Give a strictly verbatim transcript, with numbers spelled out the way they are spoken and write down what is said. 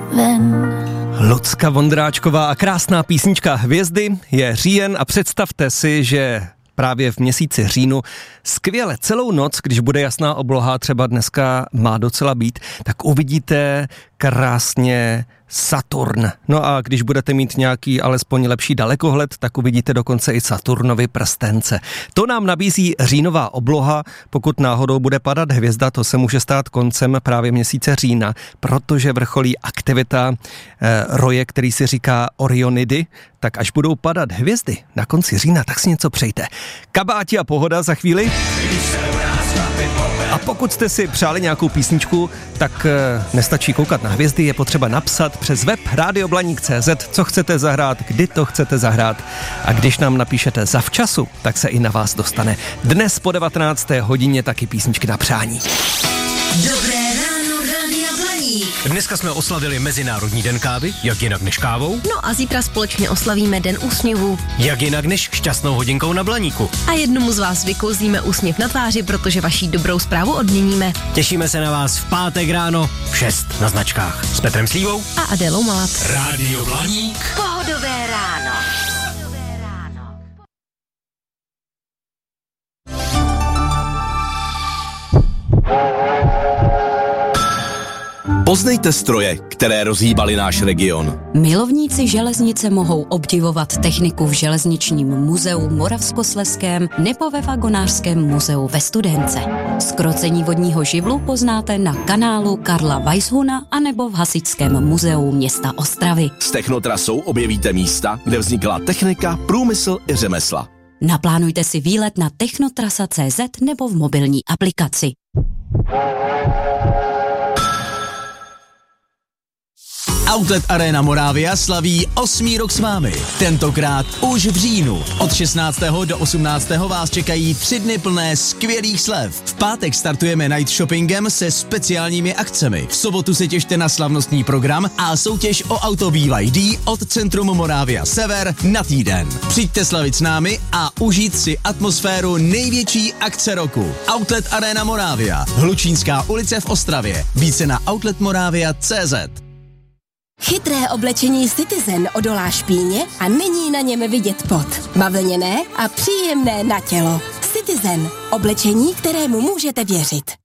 ven. Lucka Vondráčková a krásná písnička Hvězdy. Je říjen a představte si, že právě v měsíci říjnu skvěle celou noc, když bude jasná obloha, třeba dneska má docela být, tak uvidíte krásně Saturn. No a když budete mít nějaký alespoň lepší dalekohled, tak uvidíte dokonce i Saturnovy prstence. To nám nabízí říjnová obloha. Pokud náhodou bude padat hvězda, to se může stát koncem právě měsíce října, protože vrcholí aktivita eh, roje, který si říká Orionidy, tak až budou padat hvězdy na konci října, tak si něco přejte. Kabáti a pohoda za chvíli. A pokud jste si přáli nějakou písničku, tak e, nestačí koukat na hvězdy, je potřeba napsat přes web rádio blaník tečka cé zet, co chcete zahrát, kdy to chcete zahrát. A když nám napíšete zavčasu, tak se i na vás dostane. Dnes po devatenácté hodině taky písničky na přání. Dobré ráno, Rádia Blaník. Dneska jsme oslavili Mezinárodní den kávy, jak jinak než kávou. No a zítra společně oslavíme Den úsměvů. Jak jinak než šťastnou hodinkou na Blaníku. A jednomu z vás vykouzlíme úsměv na tváři, protože vaší dobrou zprávu odměníme. Těšíme se na vás v pátek ráno v šest na značkách. S Petrem Slívou A Adélou Malat. Rádio Blaník. Pohodové ráno. Poznejte stroje, které rozhýbaly náš region. Milovníci železnice mohou obdivovat techniku v Železničním muzeu Moravskoslezském nebo ve Vagonářském muzeu ve Studénce. Zkrocení vodního živlu poznáte na kanálu Karla Weisshuna anebo v Hasičském muzeu města Ostravy. S technotrasou objevíte místa, kde vznikla technika, průmysl i řemesla. Naplánujte si výlet na technotrasa tečka cé zet nebo v mobilní aplikaci. Outlet Arena Moravia slaví osmý rok s vámi. Tentokrát už v říjnu. Od šestnáctého do osmnáctého vás čekají tři dny plné skvělých slev. V pátek startujeme night shoppingem se speciálními akcemi. V sobotu se těšte na slavnostní program a soutěž o auto B Y D od Centrum Moravia Sever na týden. Přijďte slavit s námi a užít si atmosféru největší akce roku. Outlet Arena Moravia. Hlučínská ulice v Ostravě. Více na outlet moravia tečka cé zet. Chytré oblečení Citizen odolá špíně a není na něm vidět pot. Bavlněné a příjemné na tělo. Citizen. Oblečení, kterému můžete věřit.